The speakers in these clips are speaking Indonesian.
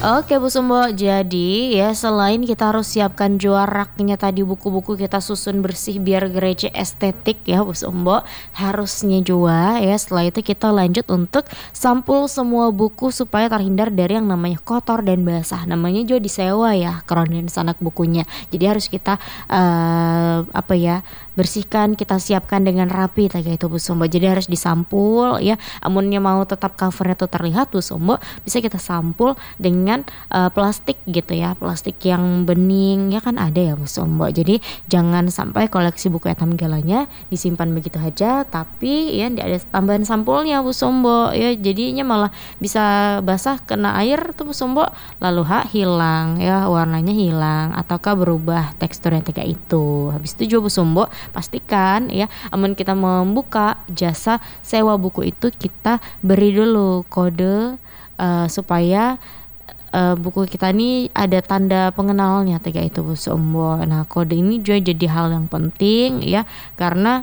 Oke Bu Sumbo, jadi ya selain kita harus siapkan juaraknya tadi buku-buku kita susun bersih biar gereja estetik ya Bu Sumbo, harusnya juga ya setelah itu kita lanjut untuk sampul semua buku supaya terhindar dari yang namanya kotor dan basah. Namanya juga disewa ya kondens anak bukunya. Jadi harus kita apa ya, bersihkan, kita siapkan dengan rapi kayak itu Bu Sumbo. Jadi harus disampul ya. Amunnya mau tetap covernya tuh terlihat Bu Sumbo, bisa kita sampul dengan plastik gitu ya, plastik yang bening ya kan ada ya Bu Sombo. Jadi jangan sampai koleksi buku hitam galanya disimpan begitu aja, tapi ya tidak ada tambahan sampulnya Bu Sombo ya, jadinya malah bisa basah kena air tuh Bu Sombo, lalu hilang ya, warnanya hilang ataukah berubah teksturnya kayak itu. Habis itu juga Bu Sombo pastikan ya, amun kita membuka jasa sewa buku itu kita beri dulu kode supaya buku kita nih ada tanda pengenalnya kayak itu Bu Sombo. Nah kode ini juga jadi hal yang penting ya, karena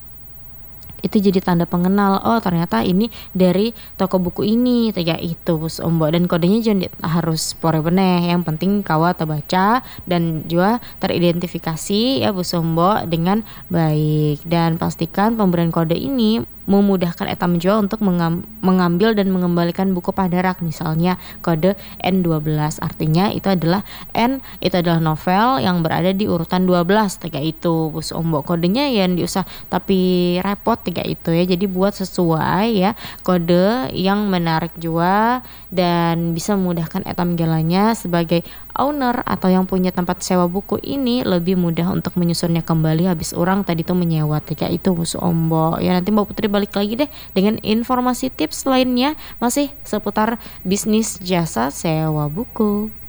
itu jadi tanda pengenal, oh ternyata ini dari toko buku ini kayak itu Bu Sombo. Dan kodenya jangan harus pore beneh, yang penting kawa terbaca dan juga teridentifikasi ya Bu Sombo dengan baik. Dan pastikan pemberian kode ini memudahkan etam juga untuk mengambil dan mengembalikan buku pada rak, misalnya kode N12, artinya itu adalah N itu adalah novel yang berada di urutan 12 kayak itu Bu Sombo. Kodenya yang diusah tapi repot kayak itu ya, jadi buat sesuai ya kode yang menarik juga dan bisa memudahkan etam gelanya sebagai owner atau yang punya tempat sewa buku ini lebih mudah untuk menyusunnya kembali habis orang tadi tuh menyewa kayak itu Bu Sombo ya. Nanti Mbak Putri balik lagi deh dengan informasi tips lainnya masih seputar bisnis jasa sewa buku.